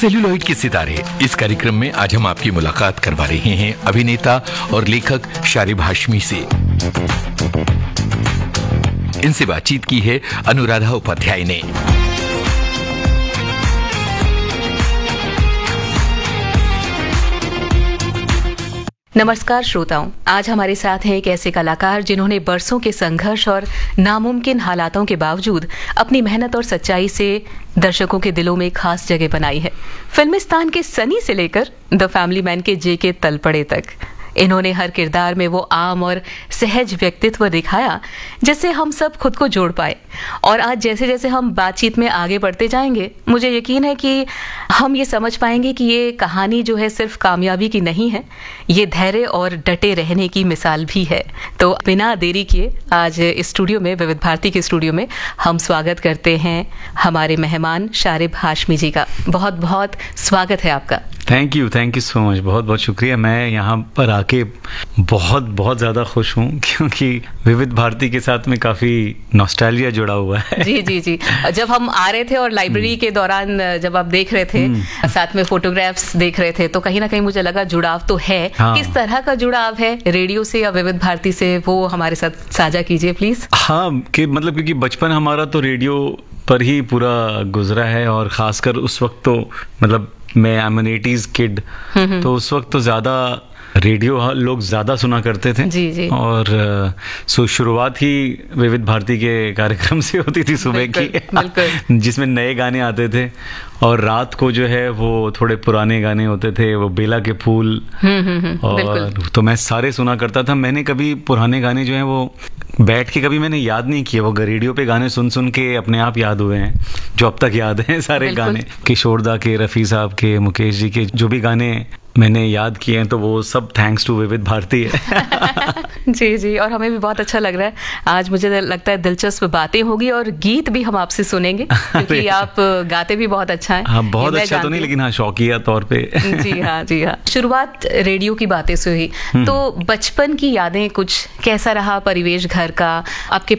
Celluloid के सितारे इस कार्यक्रम में आज हम आपकी मुलाकात करवा रहे हैं अभिनेता और लेखक शारिब हाशमी से। इनसे बातचीत की है अनुराधा उपाध्याय ने। नमस्कार श्रोताओं, आज हमारे साथ हैं एक ऐसे कलाकार जिन्होंने बरसों के संघर्ष और नामुमकिन हालातों के बावजूद अपनी मेहनत और सच्चाई से दर्शकों के दिलों में खास जगह बनाई है। फिल्मिस्तान के सनी से लेकर द फैमिली मैन के जेके तलपड़े तक इन्होंने हर किरदार में वो आम और सहज व्यक्तित्व दिखाया जिससे हम सब खुद को जोड़ पाए। और आज जैसे जैसे हम बातचीत में आगे बढ़ते जाएंगे, मुझे यकीन है कि हम ये समझ पाएंगे कि ये कहानी जो है सिर्फ कामयाबी की नहीं है, ये धैर्य और डटे रहने की मिसाल भी है। तो बिना देरी किए आज स्टूडियो में, विविध भारती के स्टूडियो में हम स्वागत करते हैं हमारे मेहमान शारिब हाशमी जी का। बहुत बहुत स्वागत है आपका। थैंक यू सो मच, बहुत बहुत शुक्रिया। मैं यहाँ पर आके बहुत ज़्यादा खुश हूँ क्योंकि विविध भारती के साथ में काफ़ी नॉस्टैल्जिया जुड़ा हुआ है। जी। जब हम आ रहे थे और लाइब्रेरी के दौरान जब आप देख रहे थे, साथ में फोटोग्राफ्स देख रहे थे, तो कहीं ना कहीं मुझे लगा जुड़ाव तो है। हाँ। किस तरह का जुड़ाव है रेडियो से या विविध भारती से, वो हमारे साथ साझा कीजिए प्लीज। हाँ, कि मतलब क्योंकि बचपन हमारा तो रेडियो पर ही पूरा गुजरा है और ख़ासकर उस वक्त तो मतलब मैं I am N 80s kid, तो उस वक्त तो ज़्यादा रेडियो लोग ज़्यादा सुना करते थे। जी। और शुरुआत ही विविध भारती के कार्यक्रम से होती थी सुबह की, जिसमें नए गाने आते थे और रात को जो है वो थोड़े पुराने गाने होते थे, वो बेला के फूल। और तो मैं सारे सुना करता था। मैंने कभी पुराने गाने जो हैं वो बैठ के कभी मैंने याद नहीं किए, वो रेडियो पे गाने सुन सुन के अपने आप याद हुए हैं, जो अब तक याद हैं सारे गाने। किशोरदा के, रफ़ी साहब के, मुकेश जी के जो भी गाने मैंने याद किए हैं, तो वो सब थैंक्स टू विविध भारती है। जी, और हमें भी बहुत अच्छा लग रहा है। आज मुझे लगता है दिलचस्प बातें होगी और गीत भी हम आपसे सुनेंगे क्योंकि आप गाते भी बहुत अच्छा है। हाँ, बहुत अच्छा तो नहीं, लेकिन हाँ, शौकिया तौर पे। जी हाँ। शुरुआत रेडियो की बातें से हुई, तो बचपन की यादें कुछ कैसा रहा परिवेश घर का? आपके